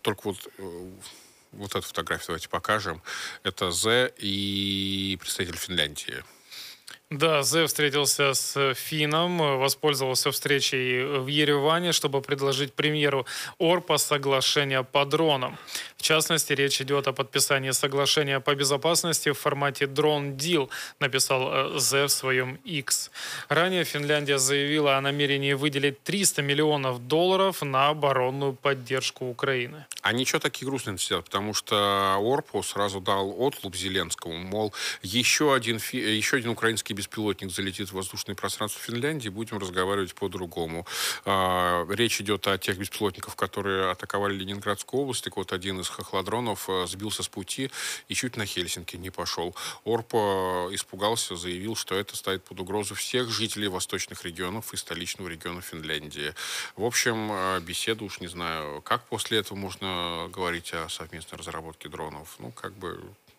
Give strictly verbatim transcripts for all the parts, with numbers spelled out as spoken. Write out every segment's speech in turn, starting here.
только вот, э, вот эту фотографию давайте покажем. Это Зе и представитель Финляндии. Да, Зе встретился с Финном, э, воспользовался встречей в Ереване, чтобы предложить премьеру Орпа соглашение по дронам. В частности, речь идет о подписании соглашения по безопасности в формате Drone Deal, написал э, Зе в своем X. Ранее Финляндия заявила о намерении выделить триста миллионов долларов на оборонную поддержку Украины. А ничего такие грустные сидят, потому что Орпу сразу дал отлуп Зеленскому, мол, еще один, фи... еще один украинский беспилотник залетит в воздушное пространство Финляндии, будем разговаривать по-другому. А, речь идет о тех беспилотниках, которые атаковали Ленинградскую область. Так вот, один из хохлодронов сбился с пути и чуть на Хельсинки не пошел. Орпа испугался, заявил, что это ставит под угрозу всех жителей восточных регионов и столичного региона Финляндии. В общем, беседа, уж не знаю, как после этого можно говорить о совместной разработке дронов. Ну, как бы...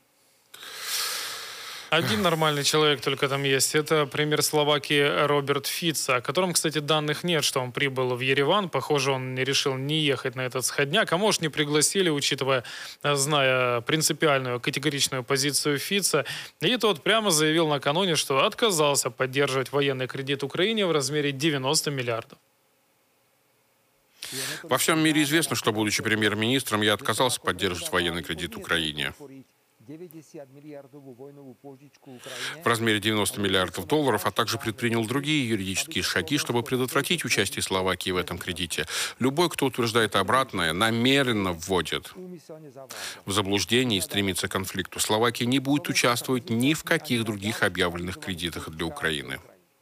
Один нормальный человек только там есть. Это премьер Словакии Роберт Фицо, о котором, кстати, данных нет, что он прибыл в Ереван. Похоже, он решил не ехать на этот сходняк. А может, не пригласили, учитывая, зная принципиальную, категоричную позицию Фицо. И тот прямо заявил накануне, что отказался поддерживать военный кредит Украине в размере девяноста миллиардов. Во всем мире известно, что, будучи премьер-министром, я отказался поддерживать военный кредит Украине в размере девяноста миллиардов долларов, а также предпринял другие юридические шаги, чтобы предотвратить участие Словакии в этом кредите. Любой, кто утверждает обратное, намеренно вводит в заблуждение и стремится к конфликту. Словакия не будет участвовать ни в каких других объявленных кредитах для Украины.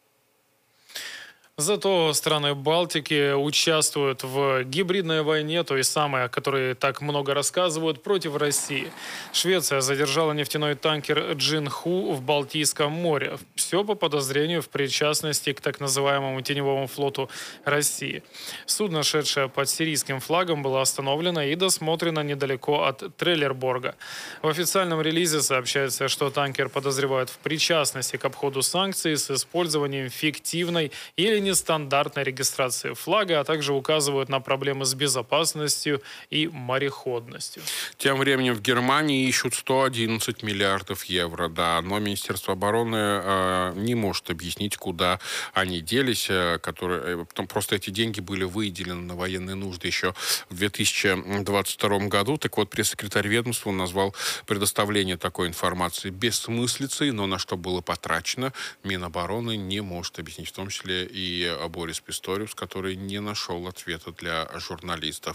Зато страны Балтики участвуют в гибридной войне, той самой, о которой так много рассказывают, против России. Швеция задержала нефтяной танкер Джинху в Балтийском море. Все по подозрению в причастности к так называемому теневому флоту России. Судно, шедшее под сирийским флагом, было остановлено и досмотрено недалеко от Треллерборга. В официальном релизе сообщается, что танкер подозревают в причастности к обходу санкций с использованием фиктивной или нестандартной регистрации флага, а также указывают на проблемы с безопасностью и мореходностью. Тем временем в Германии ищут сто одиннадцать миллиардов евро, да, но Министерство обороны э, не может объяснить, куда они делись, э, которые, э, просто эти деньги были выделены на военные нужды еще в две тысячи двадцать втором году. Так вот, пресс-секретарь ведомства назвал предоставление такой информации бессмыслицей, но на что было потрачено, Минобороны не может объяснить, в том числе и Борис Писториус, который не нашел ответа для журналистов.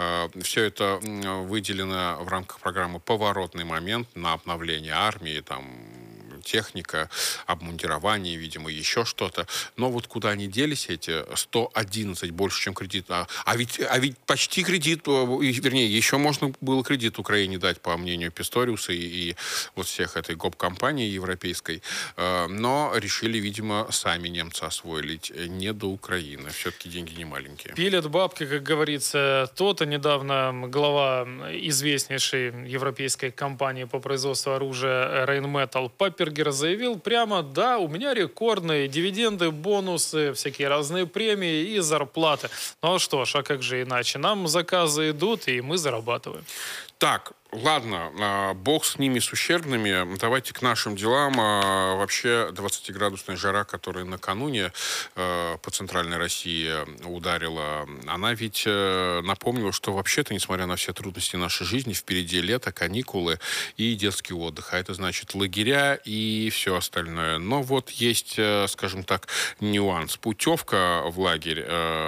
Все это выделено в рамках программы «Поворотный момент» на обновление армии, там, техника, обмундирование, видимо, еще что-то. Но вот куда они делись, эти сто одиннадцать, больше, чем кредит. А, а, ведь, а ведь почти кредит, вернее, еще можно было кредит Украине дать, по мнению Писториуса и, и вот всех этой гоп-компании европейской. Но решили, видимо, сами немцы освоить, не до Украины. Все-таки деньги не маленькие. Пилят бабки, как говорится. То-то недавно глава известнейшей европейской компании по производству оружия Rheinmetall Паппергер заявил прямо: да, у меня рекордные дивиденды, бонусы, всякие разные премии и зарплаты. Ну а что ж, а как же иначе? Нам заказы идут, и мы зарабатываем. Так, ладно, бог с ними, с ущербными. Давайте к нашим делам. Вообще двадцатиградусная жара, которая накануне по центральной России ударила, она ведь напомнила, что вообще-то, несмотря на все трудности нашей жизни, впереди лето, каникулы и детский отдых. А это значит лагеря и все остальное. Но вот есть, скажем так, нюанс. Путевка в лагерь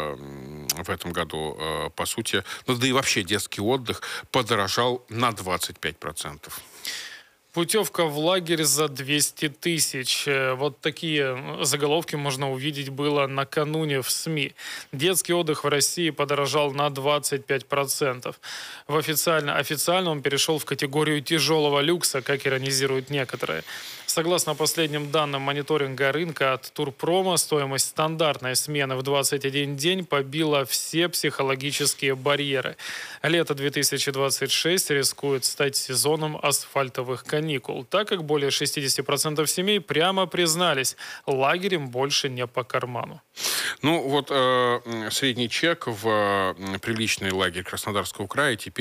в этом году, по сути, ну да и вообще детский отдых подорожал на двадцать пять процентов. Путевка в лагерь за двести тысяч. Вот такие заголовки можно увидеть было накануне в СМИ. Детский отдых в России подорожал на двадцать пять процентов. В официально, официально он перешел в категорию тяжелого люкса, как иронизируют некоторые. Согласно последним данным мониторинга рынка от Турпрома, стоимость стандартной смены в двадцать один день побила все психологические барьеры. Лето две тысячи двадцать шесть рискует стать сезоном асфальтовых каникул, так как более шестьдесят процентов семей прямо признались, лагерем больше не по карману. Ну вот э, средний чек в э, приличный лагерь Краснодарского края теперь